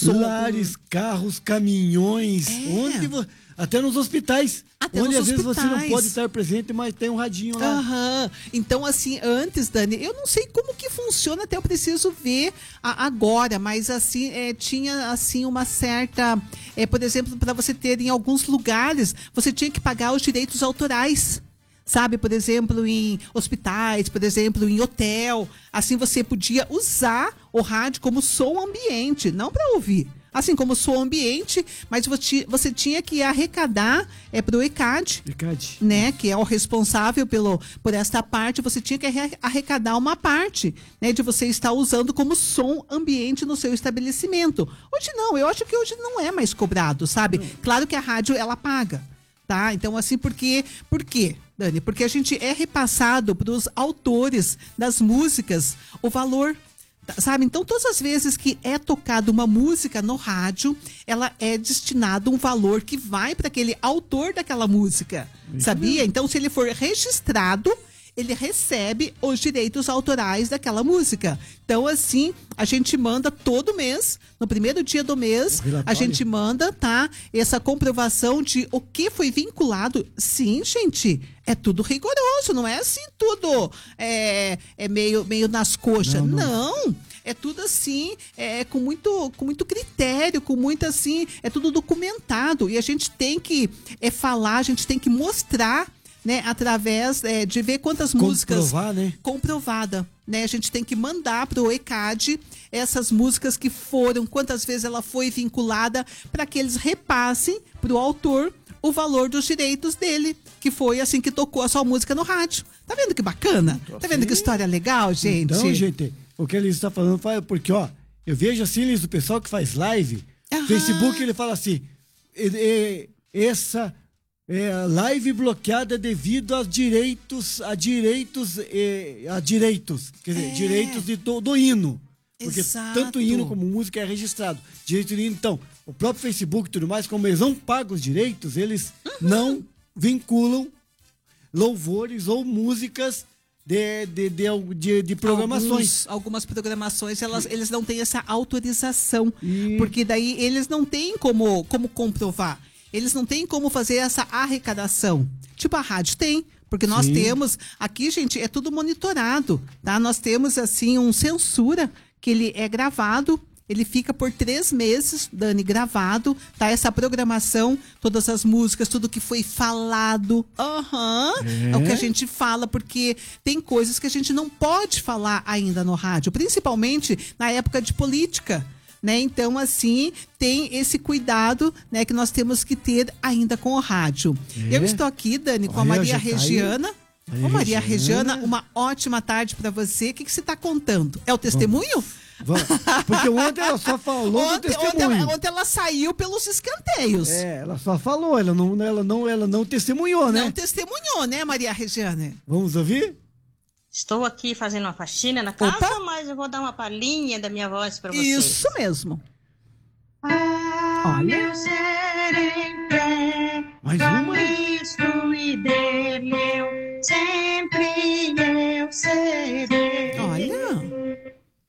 som. Lares, carros, caminhões, até nos hospitais. Até onde nos às vezes você não hospitais. pode estar presente, mas tem um radinho lá. Aham. Então, assim, antes, Dani, eu não sei como que funciona, até eu preciso ver agora, mas assim, tinha assim uma certa, por exemplo, para você ter em alguns lugares, você tinha que pagar os direitos autorais. Sabe, por exemplo, em hospitais, por exemplo, em hotel. Assim, você podia usar o rádio como som ambiente, não para ouvir. Assim como som ambiente, mas você tinha que arrecadar para o ECAD, né, que é o responsável por esta parte. Você tinha que arrecadar uma parte, né, de você estar usando como som ambiente no seu estabelecimento. Hoje não, eu acho que hoje não é mais cobrado, sabe? Claro que a rádio, ela paga. Tá? Então, assim, por quê, Dani? Porque a gente é repassado para os autores das músicas o valor, sabe? Então, todas as vezes que é tocada uma música no rádio, ela é destinado um valor que vai para aquele autor daquela música, sabia? Então, se ele for registrado, ele recebe os direitos autorais daquela música. Então, assim, a gente manda todo mês, no primeiro dia do mês, a gente manda, tá? Essa comprovação de o que foi vinculado. Sim, gente, é tudo rigoroso, não é assim tudo meio nas coxas. Não. É tudo assim, com muito critério, com muito assim, é tudo documentado. E a gente tem que falar, a gente tem que mostrar, né, através de ver quantas músicas comprovada, né? A gente tem que mandar para o ECAD essas músicas que foram, quantas vezes ela foi vinculada, para que eles repassem para o autor o valor dos direitos dele, que foi assim que tocou a sua música no rádio. Tá vendo que bacana? Tá vendo que história legal, gente? Então, gente, o que ele está falando, porque, ó, eu vejo assim, Liz, o pessoal que faz live, Facebook, ele fala assim, essa live bloqueada devido a direitos, quer dizer, direitos do hino. Porque tanto hino como música é registrado. Direito do hino, então, o próprio Facebook e tudo mais, como eles não pagam os direitos, eles não vinculam louvores ou músicas de programações. Algumas programações, eles não têm essa autorização, porque daí eles não têm como comprovar. Eles não têm como fazer essa arrecadação. Tipo, a rádio tem, porque nós temos, aqui, gente, é tudo monitorado, tá? Nós temos, assim, um censura, que ele é gravado, ele fica por 3 meses, Dani, gravado, tá? Essa programação, todas as músicas, tudo que foi falado. É o que a gente fala, porque tem coisas que a gente não pode falar ainda no rádio, principalmente na época de política, né? Então, assim, tem esse cuidado, né, que nós temos que ter ainda com o rádio. Eu estou aqui, Dani, com a Maria Regiana. Ô, Maria Regiana, uma ótima tarde para você. O que você está contando? É o testemunho? Porque ontem ela só falou do testemunho. Ontem ela saiu pelos escanteios. Ela só falou, ela não testemunhou, né? Não testemunhou, né, Maria Regiana? Vamos ouvir? Estou aqui fazendo uma faxina na casa, mas eu vou dar uma palhinha da minha voz para vocês. Isso mesmo. Olha.